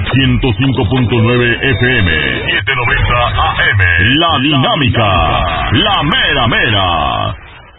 105.9 FM, 790 AM. La Dinámica, la mera mera.